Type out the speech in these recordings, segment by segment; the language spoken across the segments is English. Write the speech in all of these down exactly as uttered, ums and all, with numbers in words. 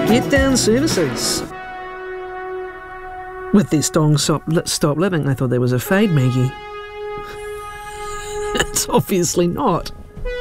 Get Down Services. With their song Stop, Stop Living, I thought there was a fade, Maggie. It's obviously not.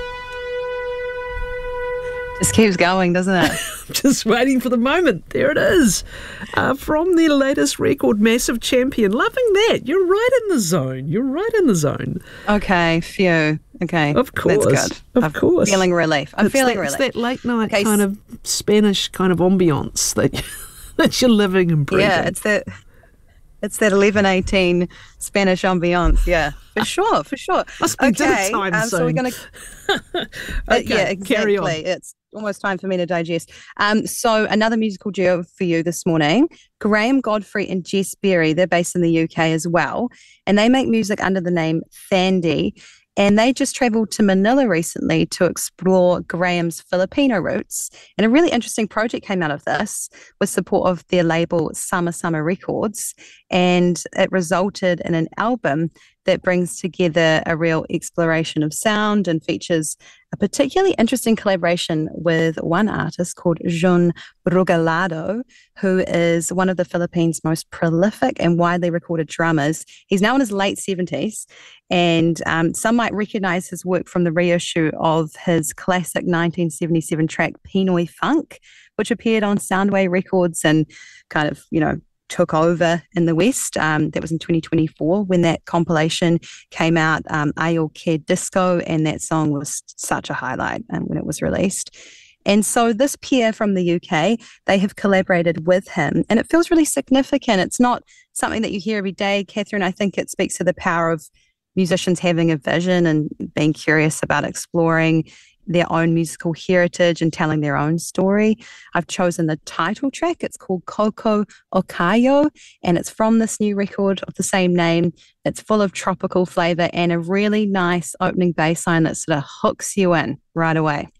Just keeps going, doesn't it? Just waiting for the moment. There it is. Uh, from their latest record, Massive Champion. Loving that. You're right in the zone. You're right in the zone. Okay, phew. Okay. Of course. That's good. Of I'm course. feeling relief. I'm it's feeling that, relief. It's that late night okay, kind of Spanish kind of ambience that, that you're living and breathing. Yeah, it's that... It's that eleven eighteen Spanish ambiance, yeah, for sure, for sure. Must be okay, dinner time um, soon. So we're going to... okay, uh, yeah, exactly. Carry on. It's almost time for me to digest. Um, so another musical duo for you this morning, Graham Godfrey and Jess Berry. They're based in the U K as well, and they make music under the name Thandie. And they just traveled to Manila recently to explore Graham's Filipino roots. And a really interesting project came out of this with support of their label Summer Summer Records. And it resulted in an album that brings together a real exploration of sound and features a particularly interesting collaboration with one artist called Jun Rugalado, who is one of the Philippines' most prolific and widely recorded drummers. He's now in his late seventies, and um, some might recognize his work from the reissue of his classic nineteen seventy-seven track Pinoy Funk, which appeared on Soundway Records and kind of, you know, took over in the West. Um, that was in twenty twenty-four when that compilation came out, um, Ayo Ke Disco, and that song was such a highlight um, when it was released. And so this pair from the U K, they have collaborated with him, and it feels really significant. It's not something that you hear every day, Catherine. I think it speaks to the power of musicians having a vision and being curious about exploring their own musical heritage and telling their own story. I've chosen the title track. It's called Coco Okayo, and it's from this new record of the same name. It's full of tropical flavor and a really nice opening bass line that sort of hooks you in right away.